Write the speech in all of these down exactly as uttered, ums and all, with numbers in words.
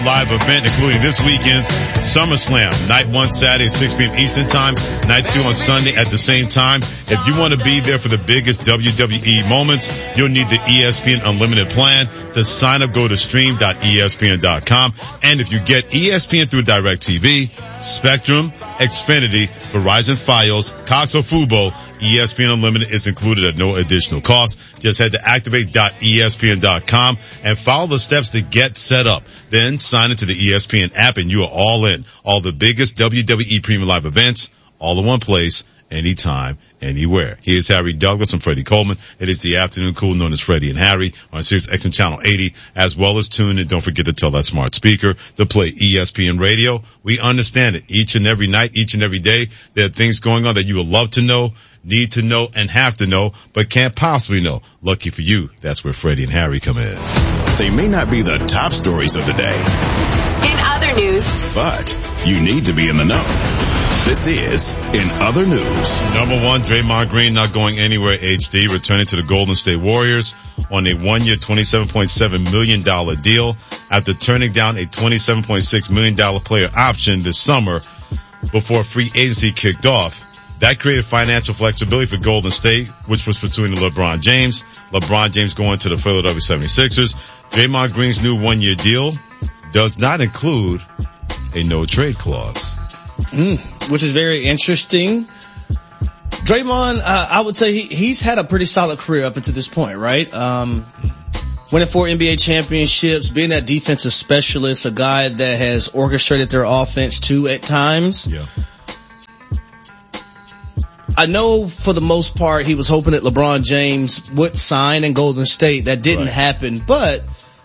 Live event, including this weekend's SummerSlam. Night one Saturday at six p.m. Eastern Time. Night two on Sunday at the same time. If you want to be there for the biggest W W E moments, you'll need the E S P N Unlimited plan. To sign up, go to stream dot E S P N dot com. And if you get E S P N through DirecTV, Spectrum, Xfinity, Verizon Fios, Cox or Fubo, E S P N Unlimited is included at no additional cost. Just head to activate dot E S P N dot com and follow the steps to get set up. Then sign into the E S P N app and you are all in. All the biggest W W E Premium Live events, all in one place, anytime, anywhere. Here's Harry Douglas and Freddie Coleman. It is the afternoon cool known as Freddie and Harry on Sirius X M Channel eighty, as well as tune in. Don't forget to tell that smart speaker to play E S P N Radio. We understand it each and every night, each and every day. There are things going on that you would love to know, need to know, and have to know, but can't possibly know. Lucky for you, that's where Freddie and Harry come in. They may not be the top stories of the day. In other news. But you need to be in the know. This is In Other News. Number one, Draymond Green not going anywhere, H D, returning to the Golden State Warriors on a one-year twenty-seven point seven million dollars deal after turning down a twenty-seven point six million dollars player option this summer before free agency kicked off. That created financial flexibility for Golden State, which was pursuing LeBron James. LeBron James going to the Philadelphia seventy-sixers. Draymond Green's new one-year deal does not include a no-trade clause. Mm, which is very interesting. Draymond, uh, I would say he, he's had a pretty solid career up until this point, right? Um, winning four N B A championships, being that defensive specialist, a guy that has orchestrated their offense too at times. Yeah. I know for the most part he was hoping that LeBron James would sign in Golden State. That didn't right. happen, but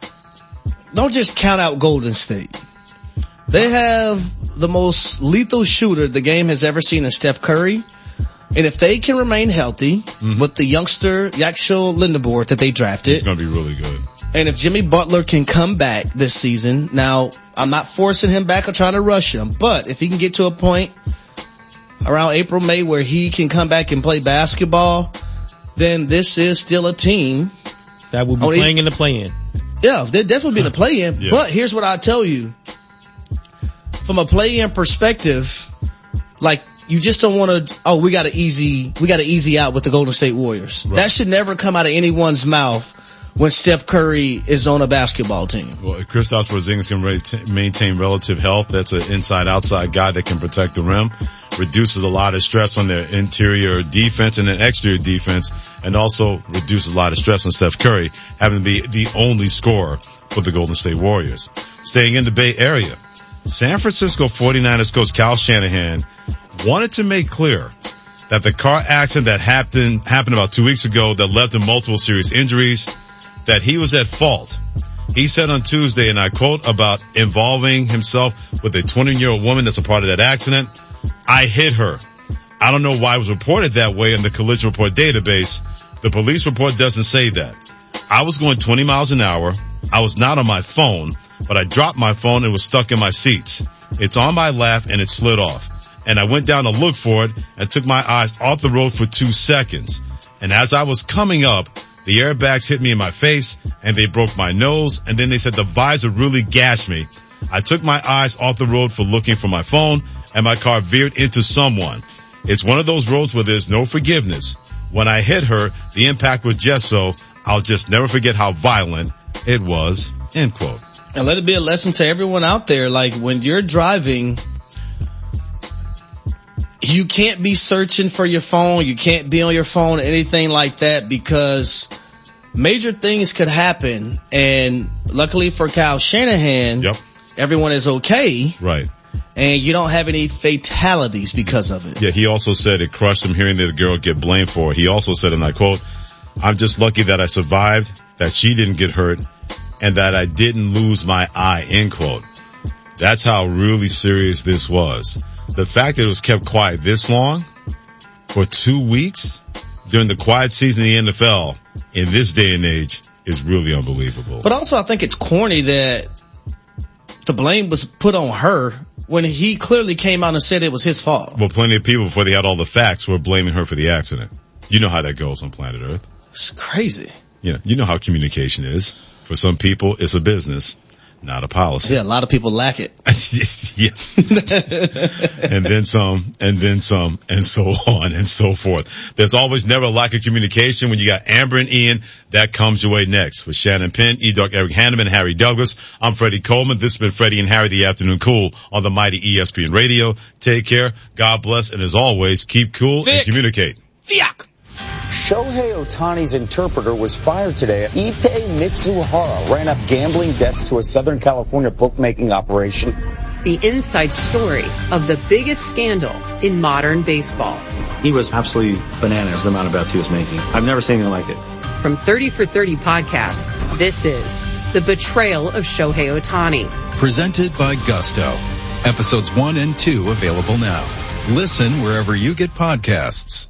don't just count out Golden State. They have the most lethal shooter the game has ever seen in Steph Curry. And if they can remain healthy mm-hmm. with the youngster Yaxel Lindenborg that they drafted. It's going to be really good. And if Jimmy Butler can come back this season, now I'm not forcing him back or trying to rush him, but if he can get to a point around April, May where he can come back and play basketball, then this is still a team that will be playing in the play-in. Yeah, they'll definitely be in the play-in. Yeah. But here's what I tell you. From a play-in perspective, like, you just don't want to, oh, we got to easy, we got to easy out with the Golden State Warriors. Right. That should never come out of anyone's mouth when Steph Curry is on a basketball team. Well, if Kristaps Porzingis can re- maintain relative health, that's an inside-outside guy that can protect the rim, reduces a lot of stress on their interior defense and then exterior defense, and also reduces a lot of stress on Steph Curry having to be the only scorer for the Golden State Warriors. Staying in the Bay Area, San Francisco forty-niners coach Kyle Shanahan wanted to make clear that the car accident that happened happened about two weeks ago that led to multiple serious injuries, that he was at fault. He said on Tuesday, and I quote, about involving himself with a twenty-year-old woman that's a part of that accident. I hit her. I don't know why it was reported that way in the collision report database. The police report doesn't say that. I was going twenty miles an hour. I was not on my phone, but I dropped my phone and was stuck in my seats. It's on my lap and it slid off. And I went down to look for it and took my eyes off the road for two seconds. And as I was coming up, the airbags hit me in my face and they broke my nose. And then they said the visor really gashed me. I took my eyes off the road for looking for my phone and my car veered into someone. It's one of those roads where there's no forgiveness. When I hit her, the impact was just so I'll just never forget how violent it was, end quote. And let it be a lesson to everyone out there. Like, when you're driving, you can't be searching for your phone. You can't be on your phone, anything like that, because major things could happen. And luckily for Kyle Shanahan, yep. everyone is okay. Right. And you don't have any fatalities because of it. Yeah, he also said it crushed him hearing that the girl get blamed for it. He also said, and I quote, I'm just lucky that I survived, that she didn't get hurt, and that I didn't lose my eye, end quote. That's how really serious this was. The fact that it was kept quiet this long, for two weeks, during the quiet season in the N F L, in this day and age, is really unbelievable. But also I think it's corny that the blame was put on her when he clearly came out and said it was his fault. Well, plenty of people, before they had all the facts, were blaming her for the accident. You know how that goes on planet Earth. It's crazy. Yeah, you know how communication is. For some people, it's a business. not a policy. Yeah, a lot of people lack it. Yes. And then some, and then some, and so on and so forth. There's always never a lack of communication. When you got Amber and Ian, that comes your way next. With Shannon Penn, E-Doc, Eric Hanneman, Harry Douglas, I'm Freddie Coleman. This has been Freddie and Harry, the Afternoon Cool on the mighty E S P N Radio. Take care. God bless. And as always, keep cool Vic. and communicate. Fiak. Shohei Ohtani's interpreter was fired today. Ippei Mitsuhara ran up gambling debts to a Southern California bookmaking operation. The inside story of the biggest scandal in modern baseball. He was absolutely bananas, the amount of bets he was making. I've never seen anything like it. From thirty for thirty podcasts, this is The Betrayal of Shohei Ohtani. Presented by Gusto. Episodes one and two available now. Listen wherever you get podcasts.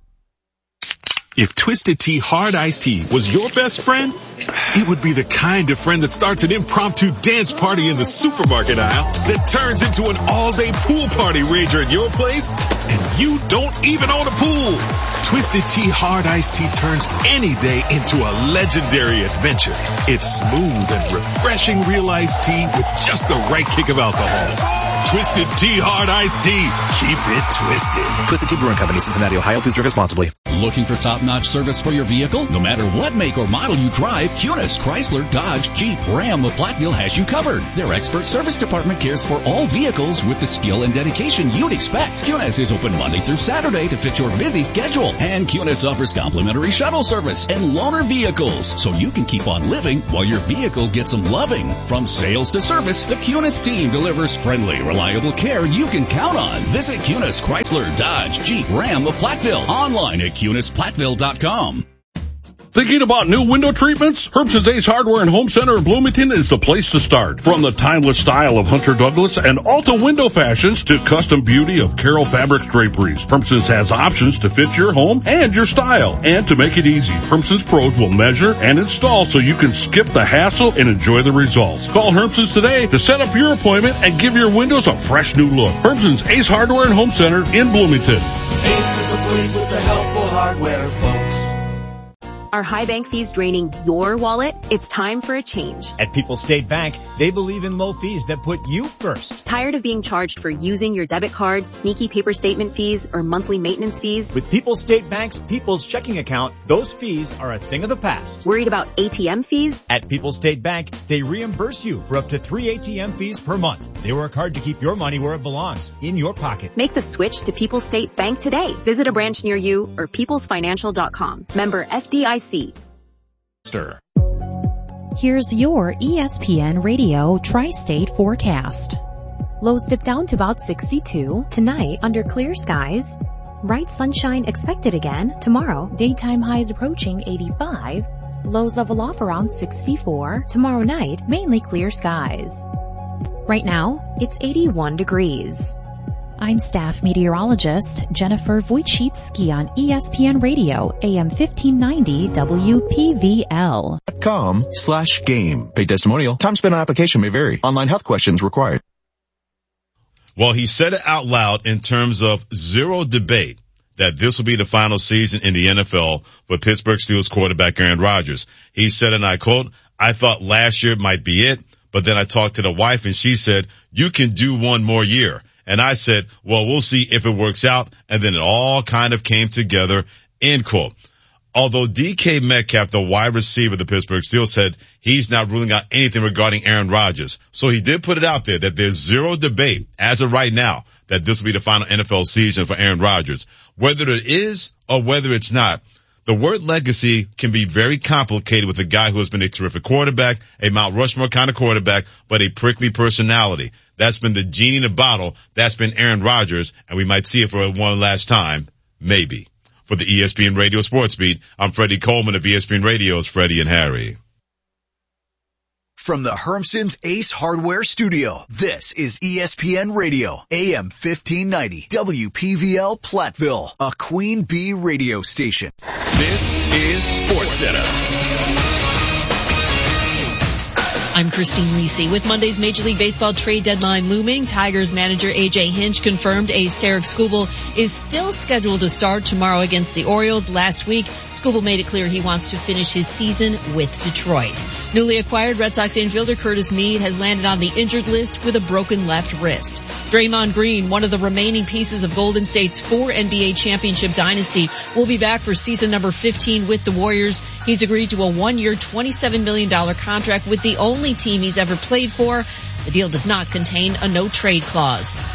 If Twisted Tea Hard Iced Tea was your best friend, it would be the kind of friend that starts an impromptu dance party in the supermarket aisle that turns into an all-day pool party rager at your place, and you don't even own a pool. Twisted Tea Hard Iced Tea turns any day into a legendary adventure. It's smooth and refreshing real iced tea with just the right kick of alcohol. Twisted Tea Hard Iced Tea. Keep it twisted. Twisted Tea Brewing Company, Cincinnati, Ohio. Please drink responsibly. Looking for top-notch service for your vehicle? No matter what make or model you drive, Cunis, Chrysler, Dodge, Jeep, Ram of Platteville has you covered. Their expert service department cares for all vehicles with the skill and dedication you'd expect. Cunis is open Monday through Saturday to fit your busy schedule. And Cunis offers complimentary shuttle service and loaner vehicles, so you can keep on living while your vehicle gets some loving. From sales to service, the Cunis team delivers friendly, reliable care you can count on. Visit Cunis, Chrysler, Dodge, Jeep, Ram of Platteville. Online at Cunis Platteville dot com. Thinking about new window treatments? Herbson's Ace Hardware and Home Center in Bloomington is the place to start. From the timeless style of Hunter Douglas and Alta window fashions to custom beauty of Carroll Fabrics draperies, Herbson's has options to fit your home and your style. And to make it easy, Herbson's pros will measure and install so you can skip the hassle and enjoy the results. Call Herbson's today to set up your appointment and give your windows a fresh new look. Herbson's Ace Hardware and Home Center in Bloomington. Ace is the place with the helpful hardware, folks. Are high bank fees draining your wallet? It's time for a change. At People's State Bank, they believe in low fees that put you first. Tired of being charged for using your debit card, sneaky paper statement fees, or monthly maintenance fees? With People's State Bank's People's Checking Account, those fees are a thing of the past. Worried about A T M fees? At People's State Bank, they reimburse you for up to three A T M fees per month. They work hard to keep your money where it belongs, in your pocket. Make the switch to People's State Bank today. Visit a branch near you or peoples financial dot com. Member F D I C. Here's your E S P N Radio Tri-State forecast. Lows dip down to about sixty-two. Tonight, under clear skies. Bright sunshine expected again. Tomorrow, daytime highs approaching eighty-five. Lows level off around sixty-four. Tomorrow night, mainly clear skies. Right now, it's eighty-one degrees. I'm staff meteorologist Jennifer Wojcicki on E S P N Radio, A M fifteen ninety W P V L. Com slash game. Paid testimonial. Time spent on application may vary. Online health questions required. Well, he said it out loud in terms of zero debate that this will be the final season in the N F L for Pittsburgh Steelers quarterback Aaron Rodgers. He said, and I quote, "I thought last year might be it, but then I talked to the wife and she said, you can do one more year. And I said, well, we'll see if it works out. And then it all kind of came together," end quote. Although D K Metcalf, the wide receiver of the Pittsburgh Steelers, said he's not ruling out anything regarding Aaron Rodgers. So he did put it out there that there's zero debate as of right now that this will be the final N F L season for Aaron Rodgers. Whether it is or whether it's not, the word legacy can be very complicated with a guy who has been a terrific quarterback, a Mount Rushmore kind of quarterback, but a prickly personality. That's been the genie in the bottle. That's been Aaron Rodgers, and we might see it for one last time, maybe. For the E S P N Radio Sports Beat, I'm Freddie Coleman of E S P N Radio's Freddie and Harry. From the Hermson's Ace Hardware Studio, this is E S P N Radio, A M fifteen ninety, W P V L Platteville, a Queen Bee radio station. This is SportsCenter. I'm Christine Lisi. With Monday's Major League Baseball trade deadline looming, Tigers manager A J Hinch confirmed ace Tarek Skubal is still scheduled to start tomorrow against the Orioles. Last week, Skubal made it clear he wants to finish his season with Detroit. Newly acquired Red Sox infielder Curtis Mead has landed on the injured list with a broken left wrist. Draymond Green, one of the remaining pieces of Golden State's four N B A championship dynasty, will be back for season number fifteen with the Warriors. He's agreed to a one-year, twenty-seven million dollars contract with the only team he's ever played for. The deal does not contain a no-trade clause.